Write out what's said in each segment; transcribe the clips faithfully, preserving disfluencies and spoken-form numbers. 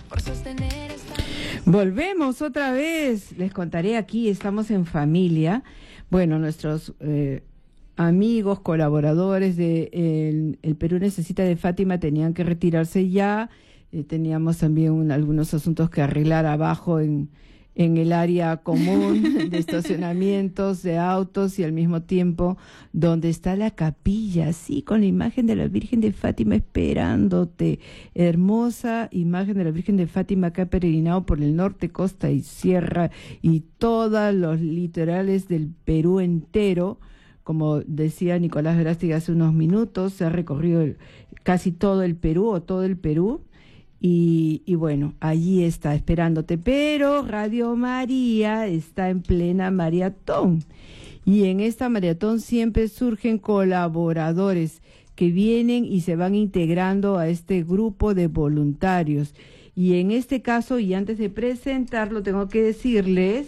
Volvemos otra vez. Les contaré aquí, estamos en familia. Bueno, nuestros eh, amigos, colaboradores de el, el Perú Necesita de Fátima tenían que retirarse ya. Eh, teníamos también un, algunos asuntos que arreglar abajo en, en el área común de estacionamientos de autos y al mismo tiempo donde está la capilla, así con la imagen de la Virgen de Fátima esperándote. Hermosa imagen de la Virgen de Fátima que ha peregrinado por el norte, costa y sierra y todos los litorales del Perú entero. Como decía Nicolás Verástegui hace unos minutos, se ha recorrido el, casi todo el Perú o todo el Perú. Y, y bueno, allí está esperándote, pero Radio María está en plena maratón. Y en esta maratón siempre surgen colaboradores que vienen y se van integrando a este grupo de voluntarios. Y en este caso, y antes de presentarlo, tengo que decirles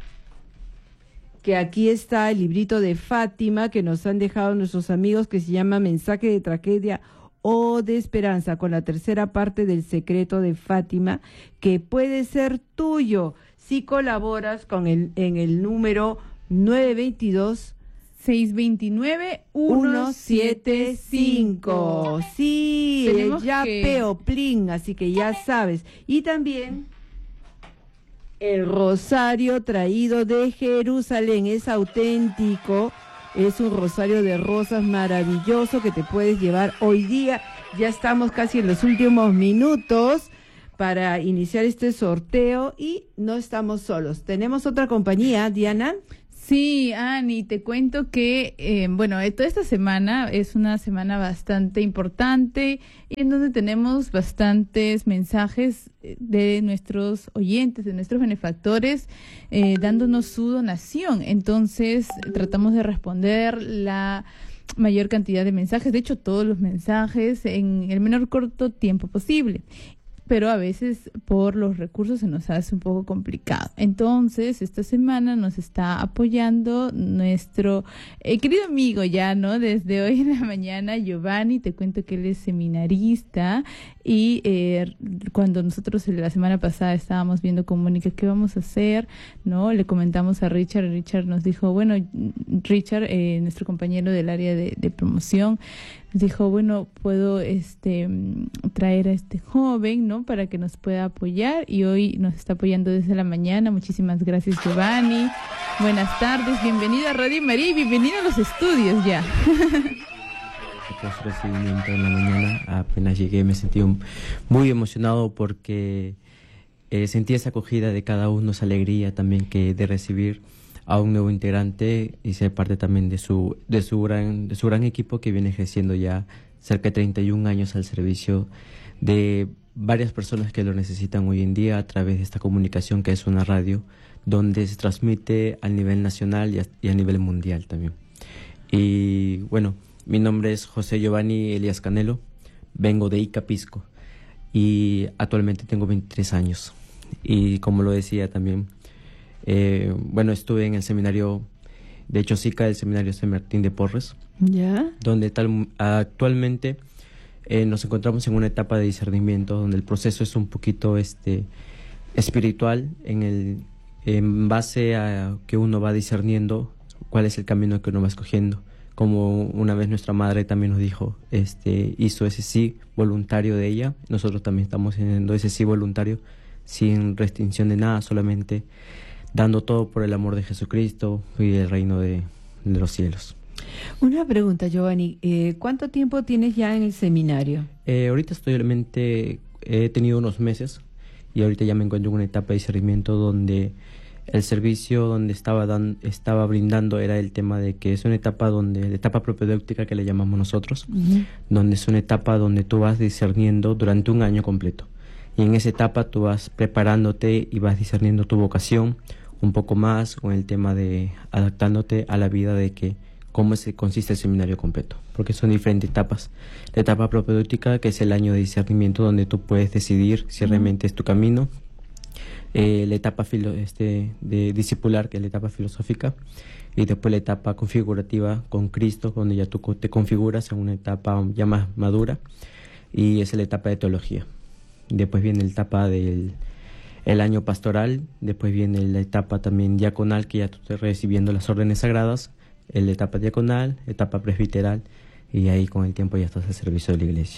que aquí está el librito de Fátima que nos han dejado nuestros amigos, que se llama Mensaje de Tragedia o de Esperanza, con la tercera parte del secreto de Fátima, que puede ser tuyo si colaboras con el en el número nueve dos dos, seis dos nueve, uno siete cinco. Sí, Tenemos ya que... Peoplín, así que ya sabes. Y también el rosario traído de Jerusalén, es auténtico. Es un rosario de rosas maravilloso que te puedes llevar hoy día. Ya estamos casi en los últimos minutos para iniciar este sorteo y no estamos solos. Tenemos otra compañía, Diana. Sí, Ani, te cuento que, eh, bueno, toda esta semana es una semana bastante importante y en donde tenemos bastantes mensajes de nuestros oyentes, de nuestros benefactores, eh, dándonos su donación. Entonces, tratamos de responder la mayor cantidad de mensajes, de hecho, todos los mensajes en el menor corto tiempo posible. Pero a veces por los recursos se nos hace un poco complicado. Entonces, esta semana nos está apoyando nuestro eh, querido amigo ya, ¿no? Desde hoy en la mañana, Giovanni, te cuento que él es seminarista y eh, cuando nosotros la semana pasada estábamos viendo con Mónica qué vamos a hacer, ¿no? Le comentamos a Richard, Richard nos dijo, bueno, Richard, eh, nuestro compañero del área de, de promoción, dijo, bueno, puedo este traer a este joven, ¿no? Para que nos pueda apoyar y hoy nos está apoyando desde la mañana. Muchísimas gracias, Giovanni. Buenas tardes, bienvenido a Radio María y bienvenido a los estudios ya. Gracias, recibimiento en la mañana. Apenas llegué me sentí un, muy emocionado porque eh, sentí esa acogida de cada uno, esa alegría también que de recibir a un nuevo integrante y ser parte también de su de su gran de su gran equipo que viene ejerciendo ya cerca de treinta y un años al servicio de varias personas que lo necesitan hoy en día a través de esta comunicación que es una radio donde se transmite a nivel nacional y a, y a nivel mundial también. Y bueno, mi nombre es José Giovanni Elías Canelo, vengo de Ica, Pisco y actualmente tengo veintitrés años y como lo decía también, Eh, bueno, estuve en el seminario de Chosica, del seminario San Martín de Porres, ¿ya? Donde tal, actualmente eh, nos encontramos en una etapa de discernimiento donde el proceso es un poquito este espiritual, en el en base a que uno va discerniendo cuál es el camino que uno va escogiendo. Como una vez nuestra madre también nos dijo, este hizo ese sí voluntario de ella, nosotros también estamos haciendo ese sí voluntario sin restricción de nada, solamente dando todo por el amor de Jesucristo y el reino de, de los cielos. Una pregunta, Giovanni, eh, ¿cuánto tiempo tienes ya en el seminario? Eh, ahorita estoy realmente, he tenido unos meses y ahorita ya me encuentro en una etapa de discernimiento donde el servicio donde estaba, dan, estaba brindando era el tema de que es una etapa donde, la etapa propedéutica que le llamamos nosotros, uh-huh. donde es una etapa donde tú vas discerniendo durante un año completo. Y en esa etapa tú vas preparándote y vas discerniendo tu vocación, un poco más con el tema de adaptándote a la vida de que cómo se consiste el seminario completo, porque son diferentes etapas. La etapa propedéutica, que es el año de discernimiento donde tú puedes decidir si realmente es tu camino. Eh, la etapa filo, este, de discipular, que es la etapa filosófica, y después la etapa configurativa con Cristo, donde ya tú te configuras en una etapa ya más madura, y esa es la etapa de teología. después viene la etapa del el año pastoral, después viene la etapa también diaconal, que ya tú estás recibiendo las órdenes sagradas, la etapa diaconal, etapa presbiteral, y ahí con el tiempo ya estás al servicio de la iglesia.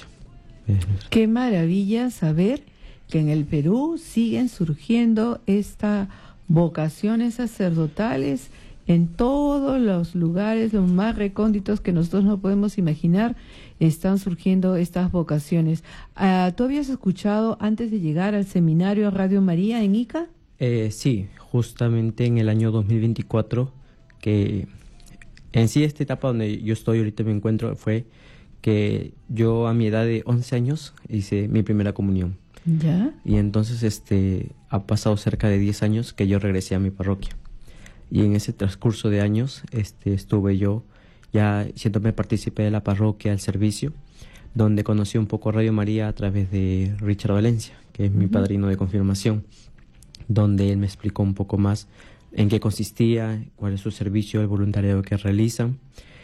Qué maravilla saber que en el Perú siguen surgiendo estas vocaciones sacerdotales en todos los lugares, los más recónditos que nosotros no podemos imaginar, están surgiendo estas vocaciones. Uh, ¿Tú habías escuchado antes de llegar al seminario Radio María en Ica? Eh, sí, justamente en el año dos mil veinticuatro, que en sí esta etapa donde yo estoy ahorita me encuentro fue que yo a mi edad de once años hice mi primera comunión. ¿Ya? Y entonces este ha pasado cerca de diez años que yo regresé a mi parroquia. Y en ese transcurso de años este, estuve yo ya siéndome partícipe de la parroquia, el servicio, donde conocí un poco Radio María a través de Richard Valencia, que es uh-huh. mi padrino de confirmación, donde él me explicó un poco más en qué consistía, cuál es su servicio, el voluntariado que realizan,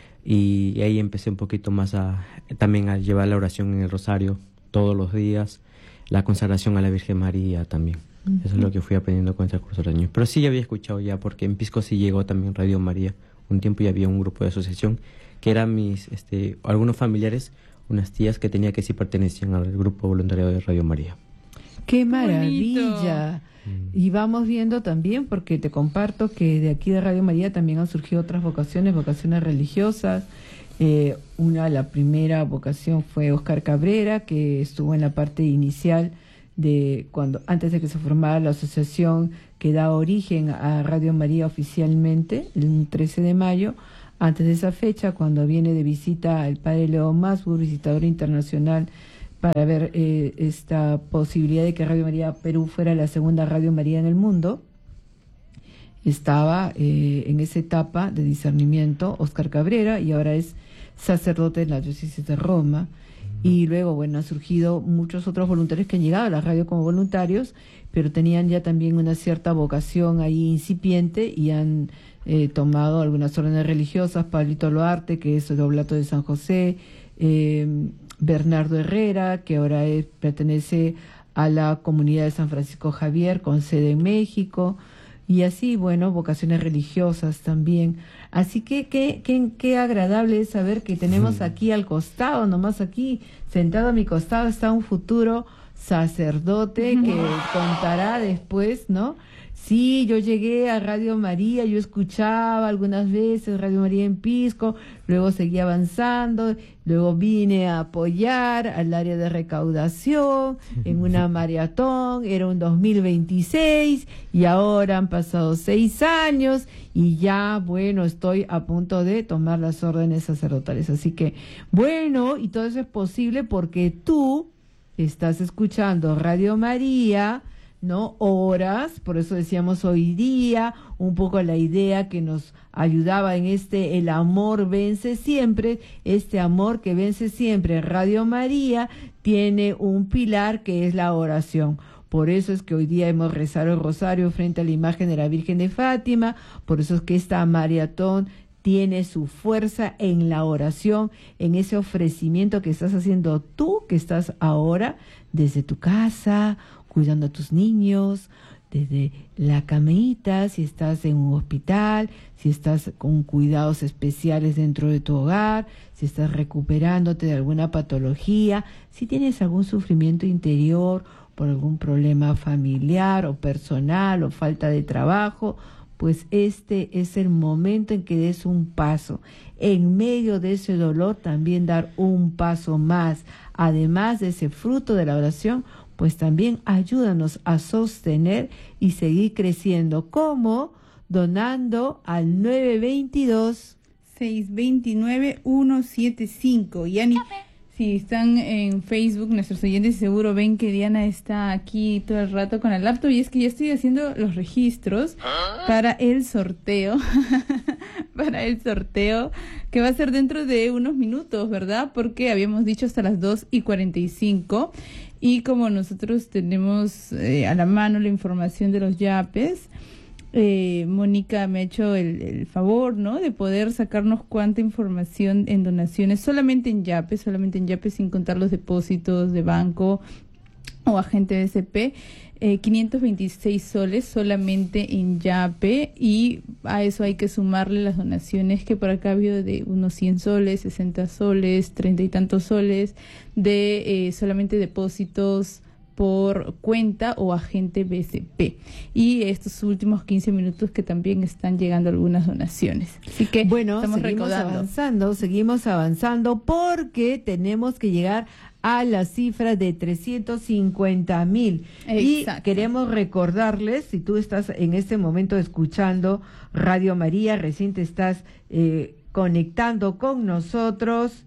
y ahí empecé un poquito más a también a llevar la oración en el rosario todos los días, la consagración a la Virgen María también. Uh-huh. Eso es lo que fui aprendiendo con el transcurso de años. Pero sí ya había escuchado ya, porque en Pisco sí llegó también Radio María. Un tiempo ya había un grupo de asociación que eran mis, este, algunos familiares, unas tías que tenía que sí pertenecían al grupo voluntario de Radio María. ¡Qué maravilla! Mm. Y vamos viendo también, porque te comparto que de aquí de Radio María también han surgido otras vocaciones, vocaciones religiosas. Eh, una, la primera vocación fue Oscar Cabrera, que estuvo en la parte inicial de cuando antes de que se formara la asociación que da origen a Radio María oficialmente, el trece de mayo. Antes de esa fecha, cuando viene de visita el padre Leo Masburg, visitador internacional, para ver eh, esta posibilidad de que Radio María Perú fuera la segunda Radio María en el mundo, estaba eh, en esa etapa de discernimiento Oscar Cabrera, y ahora es sacerdote en la diócesis de Roma. Y luego, bueno, han surgido muchos otros voluntarios que han llegado a la radio como voluntarios, pero tenían ya también una cierta vocación ahí incipiente y han eh, tomado algunas órdenes religiosas. Pablito Loarte, que es el Oblato de San José, eh, Bernardo Herrera, que ahora es, pertenece a la comunidad de San Francisco Javier, con sede en México, y así, bueno, vocaciones religiosas también. Así que qué, qué, qué agradable es saber que tenemos aquí al costado, nomás aquí, sentado a mi costado, está un futuro sacerdote que contará después, ¿no? Sí, yo llegué a Radio María, yo escuchaba algunas veces Radio María en Pisco, luego seguí avanzando, luego vine a apoyar al área de recaudación en una maratón, era un dos mil veintiséis y ahora han pasado seis años y ya, bueno, estoy a punto de tomar las órdenes sacerdotales. Así que, bueno, y todo eso es posible porque tú estás escuchando Radio María, ¿no? Horas, por eso decíamos hoy día, un poco la idea que nos ayudaba en este el amor vence siempre, este amor que vence siempre. Radio María tiene un pilar que es la oración. Por eso es que hoy día hemos rezado el rosario frente a la imagen de la Virgen de Fátima, por eso es que esta maratón tiene su fuerza en la oración, en ese ofrecimiento que estás haciendo tú, que estás ahora desde tu casa, cuidando a tus niños, desde la camita, si estás en un hospital, si estás con cuidados especiales dentro de tu hogar, si estás recuperándote de alguna patología, si tienes algún sufrimiento interior por algún problema familiar o personal o falta de trabajo, pues este es el momento en que des un paso. En medio de ese dolor también dar un paso más, además de ese fruto de la oración, pues también ayúdanos a sostener y seguir creciendo. ¿Cómo? Donando al nueve veintidós, seis veintinueve, ciento setenta y cinco. Yani, si están en Facebook, nuestros oyentes seguro ven que Diana está aquí todo el rato con el laptop, y es que ya estoy haciendo los registros para el sorteo, para el sorteo que va a ser dentro de unos minutos, ¿verdad? Porque habíamos dicho hasta las dos y cuarenta y cinco. Y como nosotros tenemos eh, a la mano la información de los yapes, eh, Mónica me ha hecho el, el favor, ¿no?, de poder sacarnos cuánta información en donaciones, solamente en yapes, solamente en yapes, sin contar los depósitos de banco o agente B C P, eh, quinientos veintiséis soles solamente en Yape, y a eso hay que sumarle las donaciones que por acá ha habido de unos cien soles, sesenta soles, treinta y tantos soles, de eh, solamente depósitos por cuenta o agente B C P, y estos últimos quince minutos que también están llegando algunas donaciones. Así que bueno, estamos seguimos recaudando. avanzando, seguimos avanzando porque tenemos que llegar a la cifra de trescientos cincuenta mil. Y queremos recordarles, si tú estás en este momento escuchando Radio María, recién te estás eh, conectando con nosotros,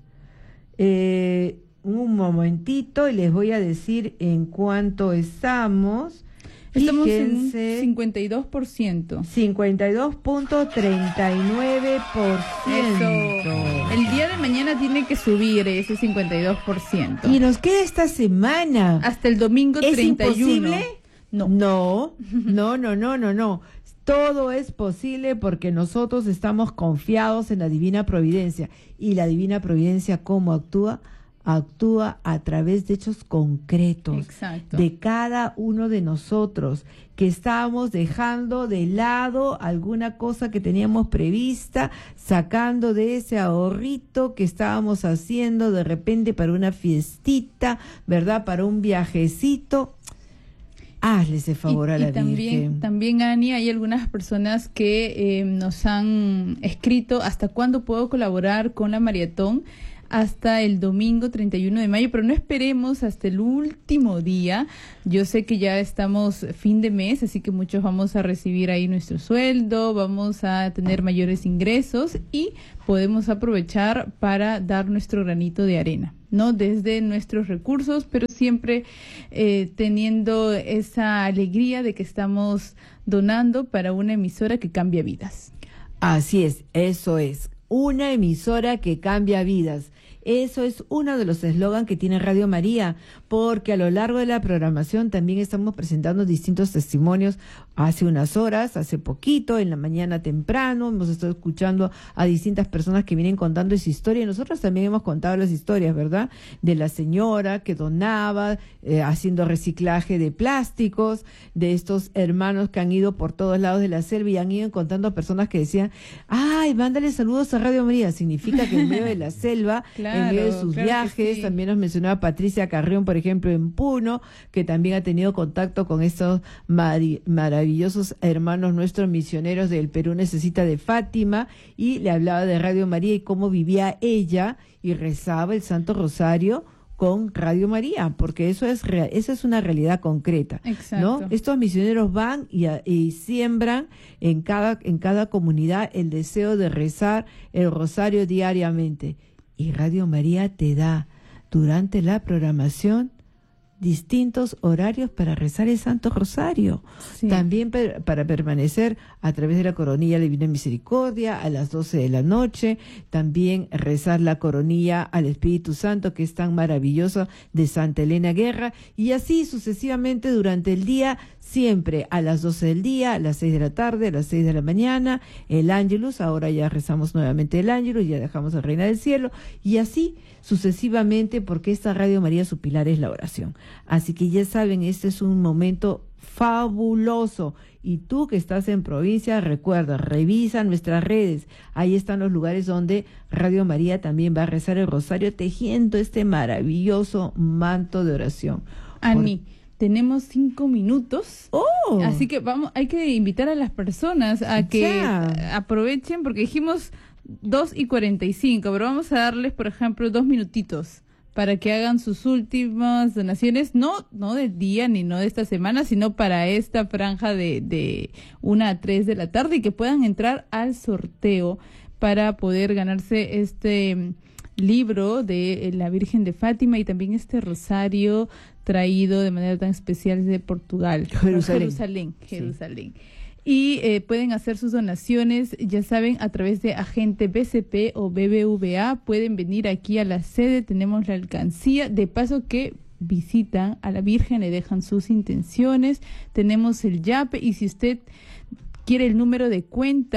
eh, un momentito y les voy a decir en cuánto estamos. Estamos Fíjense, en cincuenta y dos por ciento. cincuenta y dos punto treinta y nueve por ciento. Eso. El día de mañana tiene que subir ese cincuenta y dos por ciento. Y nos queda esta semana. Hasta el domingo ¿Es treinta y uno. imposible? No. No, no, no, no, no, no. Todo es posible porque nosotros estamos confiados en la Divina Providencia. ¿Y la Divina Providencia cómo actúa? Actúa a través de hechos concretos. Exacto. De cada uno de nosotros, que estábamos dejando de lado alguna cosa que teníamos prevista, sacando de ese ahorrito que estábamos haciendo de repente para una fiestita, ¿verdad? Para un viajecito. Hazle ese favor y, a la y también, Virgen. También, Ani, hay algunas personas que eh, nos han escrito hasta cuándo puedo colaborar con la maratón. Hasta el domingo treinta y uno de mayo, pero no esperemos hasta el último día. Yo sé que ya estamos fin de mes, así que muchos vamos a recibir ahí nuestro sueldo, vamos a tener mayores ingresos y podemos aprovechar para dar nuestro granito de arena, ¿no? Desde nuestros recursos, pero siempre eh, teniendo esa alegría de que estamos donando para una emisora que cambia vidas. Así es, eso es. Una emisora que cambia vidas. Eso es uno de los eslogans que tiene Radio María, porque a lo largo de la programación también estamos presentando distintos testimonios. Hace unas horas, hace poquito, en la mañana temprano, hemos estado escuchando a distintas personas que vienen contando esa historia. Y nosotros también hemos contado las historias, ¿verdad? De la señora que donaba, eh, haciendo reciclaje de plásticos, de estos hermanos que han ido por todos lados de la selva y han ido encontrando a personas que decían, ay, mándale saludos a Radio María. Significa que en medio de la selva, claro, en medio de sus claro viajes, sí. También nos mencionaba Patricia Carrión, por ejemplo, en Puno, que también ha tenido contacto con estos mari- maravillosos hermanos nuestros misioneros del Perú Necesita de Fátima, y le hablaba de Radio María y cómo vivía ella y rezaba el Santo Rosario con Radio María, porque eso es real, esa es una realidad concreta. Exacto. ¿No? Estos misioneros van y, y siembran en cada en cada comunidad el deseo de rezar el rosario diariamente, y Radio María te da durante la programación distintos horarios para rezar el Santo Rosario. Sí. También per, para permanecer a través de la coronilla Divina Misericordia a las doce de la noche, también rezar la coronilla al Espíritu Santo, que es tan maravillosa, de Santa Elena Guerra, y así sucesivamente durante el día, siempre a las doce del día, a las seis de la tarde, a las seis de la mañana, el Ángelus. Ahora ya rezamos nuevamente el Ángelus, ya dejamos a Reina del Cielo, y así sucesivamente, porque esta Radio María, su pilar es la oración. Así que ya saben, este es un momento fabuloso. Y tú que estás en provincia, recuerda, revisa nuestras redes. Ahí están los lugares donde Radio María también va a rezar el rosario, tejiendo este maravilloso manto de oración. Ani, Por... tenemos cinco minutos. Oh. Así que vamos, hay que invitar a las personas a que ya. aprovechen, porque dijimos dos y cuarenta y cinco, pero vamos a darles, por ejemplo, dos minutitos para que hagan sus últimas donaciones, no no del día ni no de esta semana, sino para esta franja de, de una a tres de la tarde, y que puedan entrar al sorteo para poder ganarse este libro de la Virgen de Fátima y también este rosario traído de manera tan especial de Portugal. Jerusalén. Jerusalén, Jerusalén. Sí. Y eh, pueden hacer sus donaciones, ya saben, a través de agente B C P o B B V A. Pueden venir aquí a la sede, tenemos la alcancía. De paso que visitan a la Virgen, le dejan sus intenciones. Tenemos el Yape, y si usted quiere el número de cuenta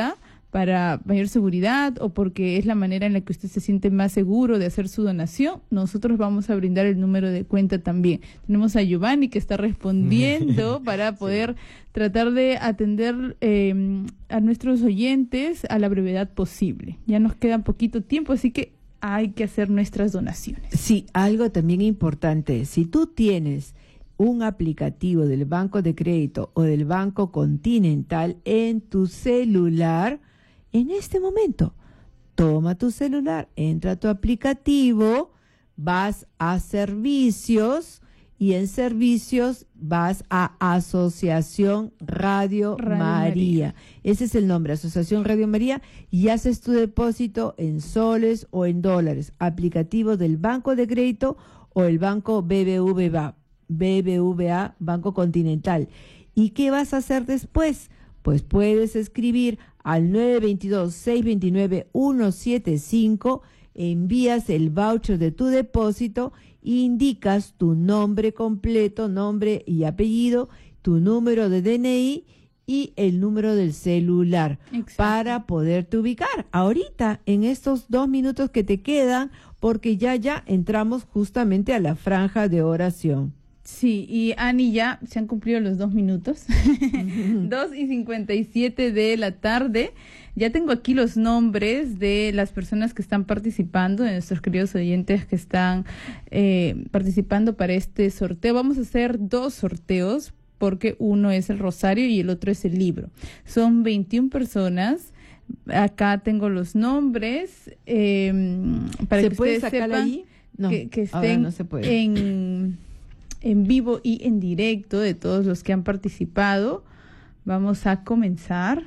para mayor seguridad o porque es la manera en la que usted se siente más seguro de hacer su donación, nosotros vamos a brindar el número de cuenta también. Tenemos a Giovanni que está respondiendo para poder sí. tratar de atender eh, a nuestros oyentes a la brevedad posible. Ya nos queda poquito tiempo, así que hay que hacer nuestras donaciones. Sí, algo también importante, si tú tienes un aplicativo del Banco de Crédito o del Banco Continental en tu celular, en este momento, toma tu celular, entra a tu aplicativo, vas a servicios y en servicios vas a Asociación Radio, Radio María. María. Ese es el nombre, Asociación Radio María, y haces tu depósito en soles o en dólares, aplicativo del Banco de Crédito o el Banco B B V A, B B V A, Banco Continental. ¿Y qué vas a hacer después? Pues puedes escribir al nueve dos dos, seis dos nueve, uno siete cinco, envías el voucher de tu depósito, indicas tu nombre completo, nombre y apellido, tu número de D N I y el número del celular. Exacto. Para poderte ubicar ahorita en estos dos minutos que te quedan, porque ya ya entramos justamente a la franja de oración. Sí, y Ani, ya se han cumplido los dos minutos, dos y cincuenta y siete de la tarde. Ya tengo aquí los nombres de las personas que están participando, de nuestros queridos oyentes que están eh, participando para este sorteo. Vamos a hacer dos sorteos, porque uno es el rosario y el otro es el libro. Son veintiuna personas. Acá tengo los nombres eh, para ¿Se que puede ustedes sacar sepan ahí? No, que, que estén no se puede. en... en vivo y en directo de todos los que han participado. Vamos a comenzar.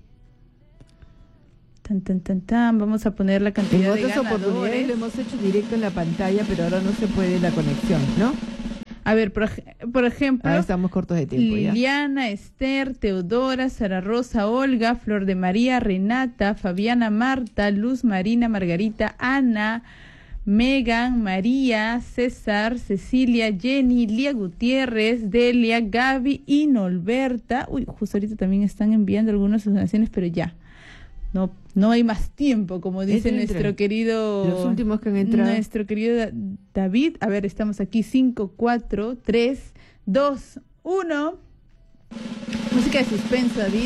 Tan, tan, tan, tan. Vamos a poner la cantidad de ganadores. En otras oportunidades lo hemos hecho directo en la pantalla, pero ahora no se puede la conexión, ¿no? A ver, por, por ejemplo... Ahora estamos cortos de tiempo ya. Liliana, Esther, Teodora, Sara Rosa, Olga, Flor de María, Renata, Fabiana, Marta, Luz, Marina, Margarita, Ana... Megan, María, César, Cecilia, Jenny, Lía Gutiérrez, Delia, Gaby y Norberta. Uy, justo ahorita también están enviando algunas donaciones, pero ya, no no hay más tiempo, como dice nuestro entran. querido... Los últimos que han entrado. Nuestro querido David. A ver, estamos aquí, cinco, cuatro, tres, dos, uno. Música de suspenso, David.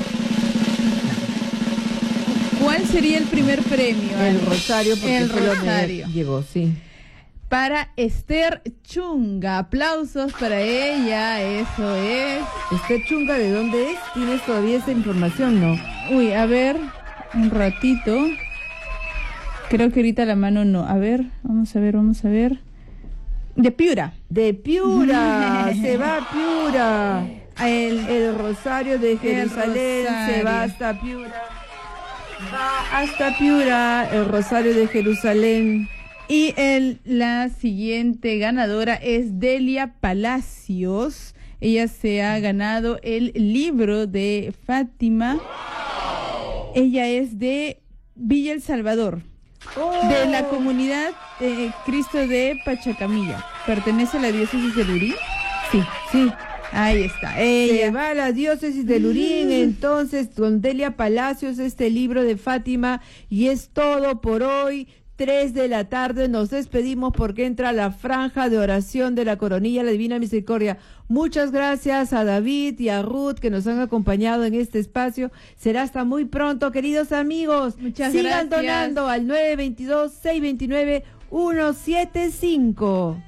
¿Cuál sería el primer premio? El rosario, porque el rosario llegó, sí. Para Esther Chunga, aplausos para ella, eso es. Esther Chunga, ¿de dónde es? ¿Tienes todavía esa información, no? Uy, a ver, un ratito. Creo que ahorita la mano no. A ver, vamos a ver, vamos a ver. De Piura. De Piura, se va a Piura. El, el rosario de Jerusalén rosario. se va hasta Piura. Va hasta Piura, el rosario de Jerusalén. Y el, la siguiente ganadora es Delia Palacios. Ella se ha ganado el libro de Fátima. Ella es de Villa El Salvador, oh. de la comunidad eh, Cristo de Pachacamilla. ¿Pertenece a la diócesis de Lurín? Sí, sí. Ahí está, ella. Se va a la diócesis de Lurín, entonces, con Delia Palacios, este libro de Fátima, y es todo por hoy. Tres de la tarde nos despedimos porque entra la franja de oración de la Coronilla, la Divina Misericordia. Muchas gracias a David y a Ruth que nos han acompañado en este espacio. Será hasta muy pronto, queridos amigos. Muchas Sigan gracias. donando al nueve dos dos, seis dos nueve, uno siete cinco.